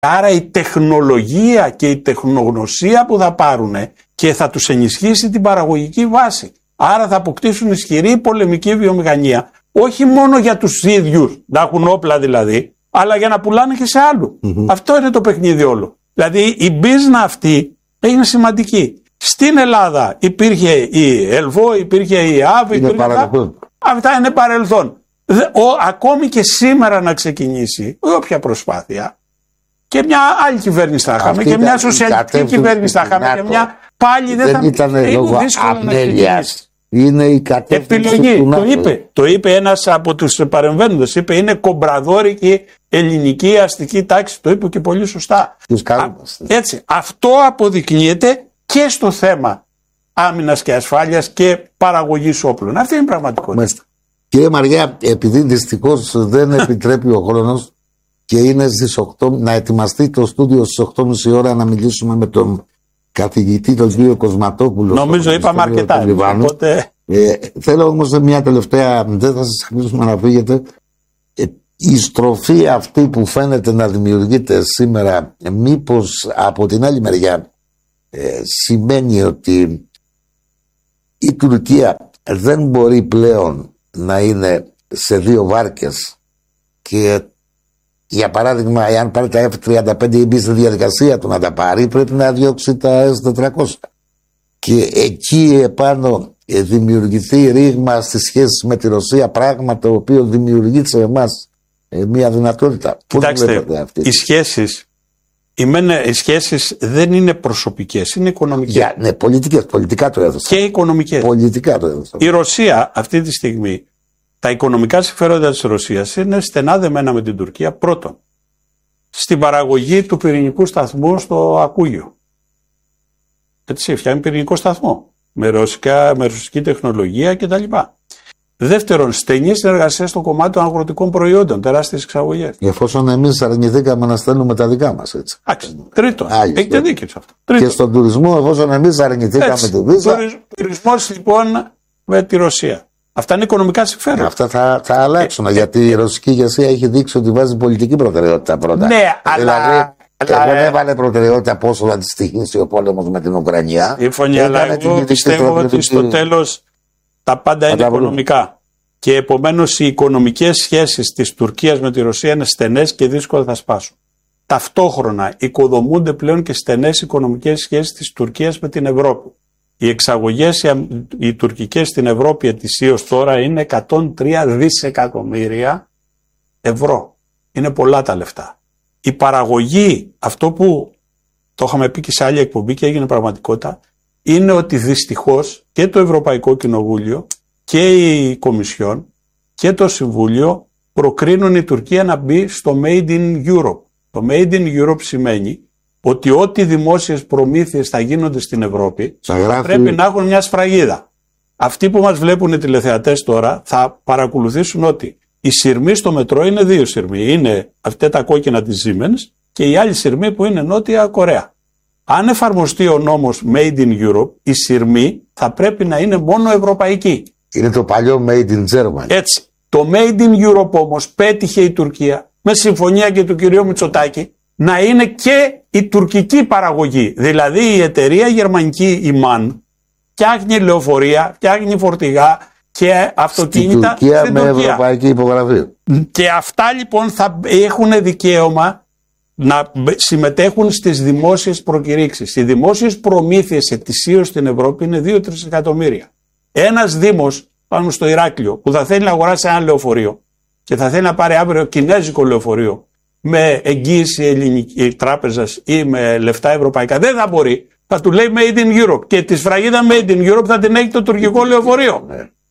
Άρα η τεχνολογία και η τεχνογνωσία που θα πάρουν και θα τους ενισχύσει την παραγωγική βάση. Άρα θα αποκτήσουν ισχυρή πολεμική βιομηχανία, όχι μόνο για τους ίδιους, να έχουν όπλα δηλαδή, αλλά για να πουλάνε και σε άλλου. Αυτό είναι το παιχνίδι όλο. Δηλαδή η μπίζνα αυτή είναι σημαντική. Στην Ελλάδα υπήρχε η ΕΛΒΟ, υπήρχε η ΑΒ, αυτά είναι παρελθόν. Ακόμη και σήμερα να ξεκινήσει όποια προσπάθεια, και μια άλλη κυβέρνηση θα είχαμε, και μια σοσιαλιστική κυβέρνηση θα είχαμε, και μια πάλι δεν θα ήταν λόγω αμέλειας. Είναι η κατεύθυνση επιλογή. Το είπε ένας από τους παρεμβαίνοντες. Είπε είναι κομπραδόρικη ελληνική αστική τάξη. Το είπε και πολύ σωστά. Έτσι. Αυτό αποδεικνύεται και στο θέμα άμυνας και ασφάλειας και παραγωγής όπλων. Αυτή είναι η πραγματικότητα. Κύριε Μαριά, επειδή δυστυχώς δεν επιτρέπει ο χρόνος και είναι στις 8, να ετοιμαστεί το στούντιο στις 8.30 ώρα να μιλήσουμε με τον καθηγητή τον κύριο Κοσματόπουλο. Νομίζω είπαμε αρκετά. Οπότε... θέλω όμως μια τελευταία, δεν θα σας αφήσουμε να φύγετε. Η στροφή αυτή που φαίνεται να δημιουργείται σήμερα, μήπως από την άλλη μεριά σημαίνει ότι η Τουρκία δεν μπορεί πλέον να είναι σε δύο βάρκες, και για παράδειγμα, εάν πάρει τα F-35 ή μπει στη διαδικασία του να τα πάρει, πρέπει να διώξει τα S-400. Και εκεί επάνω δημιουργηθεί ρήγμα στις σχέσεις με τη Ρωσία, πράγμα το οποίο δημιουργεί σε εμάς μια δυνατότητα. Κοιτάξτε, οι σχέσεις δεν είναι προσωπικές, είναι οικονομικές. Ναι, πολιτικές, πολιτικά το έδωσα. Και οικονομικές. Πολιτικά το έδωσα. Η Ρωσία αυτή τη στιγμή, τα οικονομικά συμφέροντα της Ρωσίας είναι στενά δεμένα με την Τουρκία. Πρώτον, στην παραγωγή του πυρηνικού σταθμού στο Ακούγιο. Έτσι, φτιάχνει πυρηνικό σταθμό με ρωσική τεχνολογία κτλ. Δεύτερον, στενή συνεργασία στο κομμάτι των αγροτικών προϊόντων, τεράστιες εξαγωγές. Εφόσον εμείς αρνηθήκαμε να στέλνουμε τα δικά μας, έτσι. Τρίτον, έχετε δίκιο σε αυτό. Και στον τουρισμό, εφόσον εμείς αρνηθήκαμε τη βίζα. Τουρισμός λοιπόν με τη Ρωσία. Αυτά είναι οικονομικά συμφέροντα. Αυτά θα αλλάξουν, γιατί η ρωσική ηγεσία έχει δείξει ότι βάζει πολιτική προτεραιότητα πρώτα. Ναι, δηλαδή, δεν έβαλε προτεραιότητα πόσο θα τη στοιχήσει ο πόλεμος με την Ουκρανία. Σύμφωνοι, αλλά εγώ πιστεύω ότι στο τέλος τα πάντα είναι οικονομικά. Και επομένως οι οικονομικές σχέσεις της Τουρκίας με τη Ρωσία είναι στενές και δύσκολα θα σπάσουν. Ταυτόχρονα οικοδομούνται πλέον και στενές οικονομικές σχέσεις της Τουρκίας με την Ευρώπη. Οι εξαγωγές οι τουρκικές στην Ευρώπη ετησίως τώρα είναι 103 δισεκατομμύρια ευρώ. Είναι πολλά τα λεφτά. Η παραγωγή, αυτό που το είχαμε πει και σε άλλη εκπομπή και έγινε πραγματικότητα, είναι ότι δυστυχώς και το Ευρωπαϊκό Κοινοβούλιο και η Κομισιόν και το Συμβούλιο προκρίνουν η Τουρκία να μπει στο Made in Europe. Το Made in Europe σημαίνει ότι ό,τι δημόσιες προμήθειες θα γίνονται στην Ευρώπη πρέπει να έχουν μια σφραγίδα. Αυτοί που μας βλέπουν οι τηλεθεατές τώρα θα παρακολουθήσουν ότι οι σειρμοί στο μετρό είναι δύο σειρμοί. Είναι αυτά τα κόκκινα της Siemens και η άλλη σειρμή που είναι Νότια Κορέα. Αν εφαρμοστεί ο νόμος Made in Europe, οι σειρμοί θα πρέπει να είναι μόνο ευρωπαϊκοί. Είναι το παλιό Made in Germany. Έτσι. Το Made in Europe όμως πέτυχε η Τουρκία με συμφωνία και του κυρίου Μητσοτάκη να είναι και η τουρκική παραγωγή. Δηλαδή η εταιρεία γερμανική η MAN φτιάχνει λεωφορεία, φτιάχνει φορτηγά και αυτοκίνητα στην Τουρκία με ευρωπαϊκή υπογραφή. Και αυτά λοιπόν θα έχουν δικαίωμα να συμμετέχουν στις δημόσιες προκηρύξεις. Οι δημόσιες προμήθειες ετησίως στην Ευρώπη είναι 2-3 εκατομμύρια. Ένας δήμος πάνω στο Ηράκλειο που θα θέλει να αγοράσει ένα λεωφορείο και θα θέλει να πάρει αύριο κινέζικο λεωφορείο με εγγύηση ελληνική τράπεζας ή με λεφτά ευρωπαϊκά, δεν θα μπορεί. Θα του λέει Made in Europe και τη σφραγίδα Made in Europe θα την έχει το τουρκικό λεωφορείο.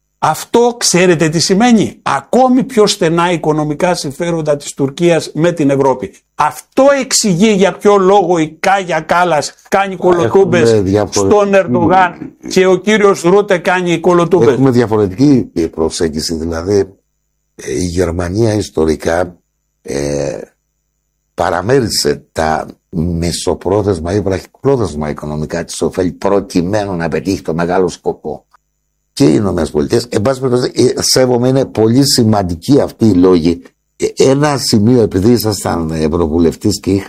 Αυτό ξέρετε τι σημαίνει? Ακόμη πιο στενά οικονομικά συμφέροντα της Τουρκίας με την Ευρώπη. Αυτό εξηγεί για ποιο λόγο η Κάγια Κάλλας κάνει κολοτούμπες στον Ερντογάν και ο κύριος Ρούτε κάνει κολοτούμπες. Έχουμε διαφορετική προσέγγιση. Δηλαδή η Γερμανία ιστορικά παραμέρισε τα μεσοπρόθεσμα ή βραχυπρόθεσμα οικονομικά της ωφέλη προκειμένου να πετύχει το μεγάλο σκοπό. Και οι Ηνωμένες Πολιτείες, εν πάση περιπτώσει, σέβομαι, είναι πολύ σημαντικοί αυτοί οι λόγοι ένα σημείο, επειδή ήσασταν ευρωβουλευτής και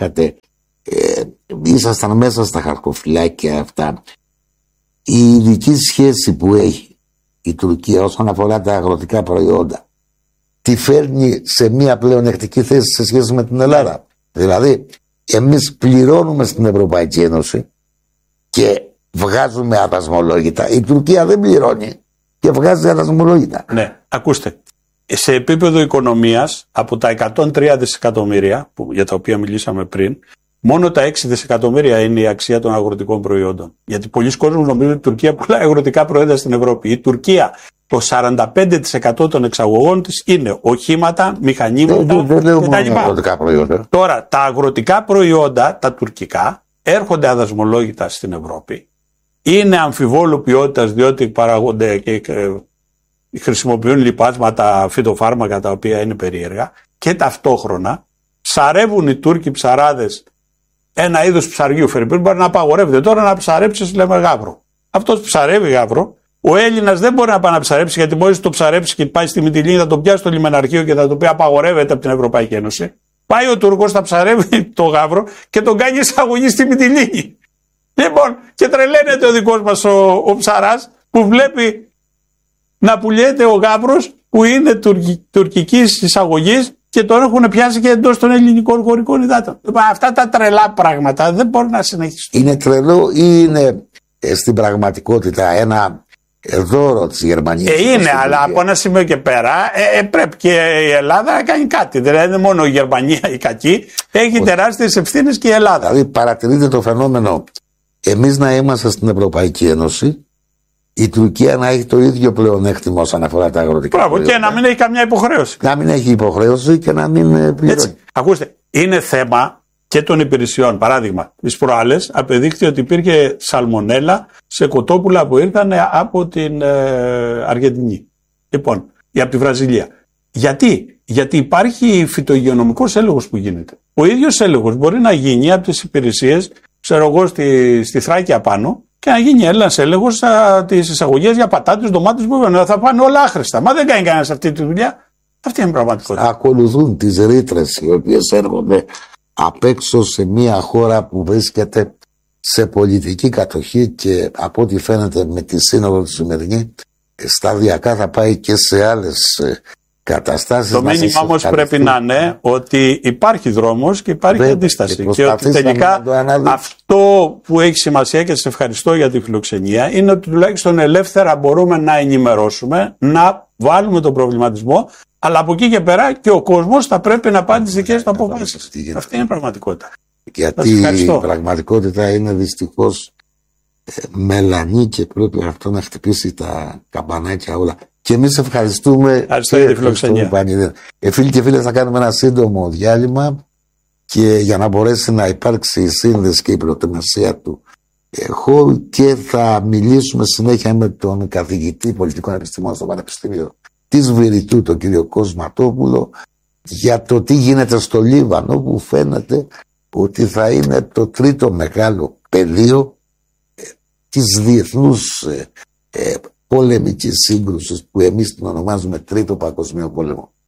ήσασταν μέσα στα χαρτοφυλάκια αυτά, η ειδική σχέση που έχει η Τουρκία όσον αφορά τα αγροτικά προϊόντα τη φέρνει σε μια πλεονεκτική θέση σε σχέση με την Ελλάδα. Δηλαδή, εμείς πληρώνουμε στην Ευρωπαϊκή Ένωση και βγάζουμε αδασμολόγητα. Η Τουρκία δεν πληρώνει και βγάζει αδασμολόγητα. Ναι, ακούστε. Σε επίπεδο οικονομίας, από τα 103 δισεκατομμύρια για τα οποία μιλήσαμε πριν, μόνο τα 6 δισεκατομμύρια είναι η αξία των αγροτικών προϊόντων. Γιατί πολλοί κόσμοι νομίζουν ότι η Τουρκία πουλάει αγροτικά προϊόντα στην Ευρώπη. Η Τουρκία, το 45% των εξαγωγών της είναι οχήματα, μηχανήματα κτλ. Αγροτικά προϊόντα. Τώρα, τα αγροτικά προϊόντα, τα τουρκικά, έρχονται αδασμολόγητα στην Ευρώπη. Είναι αμφιβόλου ποιότητας, διότι παραγόνται και χρησιμοποιούν λιπάσματα, φυτοφάρμακα τα οποία είναι περίεργα, και ταυτόχρονα ψαρεύουν οι Τούρκοι ψαράδες ένα είδος ψαριού. Φερρυπίν μπορεί να απαγορεύεται τώρα να ψαρέψεις, λέμε, γάβρο. Αυτός ψαρεύει γάβρο. Ο Έλληνας δεν μπορεί να πάει να ψαρέψει, γιατί μόλις το ψαρέψει και πάει στη Μυτιλήνη θα το πιάσει στο λιμεναρχείο και θα το πει απαγορεύεται από την Ευρωπαϊκή Ένωση. Πάει ο Τούρκος, θα ψαρεύει το γάβρο και τον κάνει εισαγωγή στη Μυτιλήνη. Λοιπόν, και τρελαίνεται ο δικός μας ο ψαράς που βλέπει να πουλιέται ο γάβρος που είναι τουρκικής εισαγωγής και τον έχουν πιάσει και εντός των ελληνικών χωρικών υδάτων. Αυτά τα τρελά πράγματα δεν μπορούν να συνεχιστούν. Είναι τρελό ή είναι στην πραγματικότητα ένα δώρο της Γερμανίας? Είναι, αλλά από ένα σημείο και πέρα πρέπει και η Ελλάδα να κάνει κάτι. Δηλαδή δεν είναι μόνο η Γερμανία η κακή, έχει τεράστιες ευθύνες και η Ελλάδα. Δηλαδή παρατηρείτε το φαινόμενο, εμείς να είμαστε στην Ευρωπαϊκή Ένωση, η Τουρκία να έχει το ίδιο πλεονέκτημα όσον αφορά τα αγροτικά. Μπράβο, και να μην έχει καμιά υποχρέωση. Να μην έχει υποχρέωση και να μην πληρώνει. Έτσι. Ακούστε, είναι θέμα και των υπηρεσιών. Παράδειγμα, τις προάλλες απεδείχθη ότι υπήρχε σαλμονέλα σε κοτόπουλα που ήρθαν από την Αργεντινή. Λοιπόν, ή από τη Βραζιλία. Γιατί υπάρχει φυτοϊγειονομικός έλεγχος που γίνεται. Ο ίδιος έλεγχος μπορεί να γίνει από τις υπηρεσίες, ξέρω εγώ, στη Θράκη απάνω, και να γίνει ένας έλεγχος της εισαγωγής για πατάτες, ντομάτες που θα πάνε όλα άχρηστα. Μα δεν κάνει κανένας αυτή τη δουλειά. Αυτή είναι η πραγματικότητα. Ακολουθούν τις ρήτρες οι οποίες έρχονται απ' έξω σε μια χώρα που βρίσκεται σε πολιτική κατοχή και από ό,τι φαίνεται με τη σύνοδο του σημερινή σταδιακά θα πάει και σε άλλες καταστάσεις. Το μήνυμα όμως πρέπει να είναι ότι υπάρχει δρόμος και υπάρχει αντίσταση. Και ότι τελικά αυτό που έχει σημασία, και σας ευχαριστώ για τη φιλοξενία, είναι ότι τουλάχιστον ελεύθερα μπορούμε να ενημερώσουμε, να βάλουμε τον προβληματισμό, αλλά από εκεί και πέρα και ο κόσμος θα πρέπει να πάρει τις δικές του αποφάσεις. Αυτή είναι η πραγματικότητα. Γιατί η πραγματικότητα είναι δυστυχώς μελανή και πρέπει αυτό να χτυπήσει τα καμπανάκια όλα. Και εμείς ευχαριστούμε. Ευχαριστώ για τη φιλοξενία. Φίλοι και φίλες, θα κάνουμε ένα σύντομο διάλειμμα και για να μπορέσει να υπάρξει η σύνδεση και η προετοιμασία του χώρου, και θα μιλήσουμε συνέχεια με τον καθηγητή πολιτικών επιστημών στο Πανεπιστήμιο της Βηρητού, τον κύριο Κοσματόπουλο, για το τι γίνεται στο Λίβανο, που φαίνεται ότι θα είναι το τρίτο μεγάλο πεδίο της διεθνούς πολεμικής σύγκρουσης που εμείς την ονομάζουμε Τρίτο Παγκοσμίο Πόλεμο.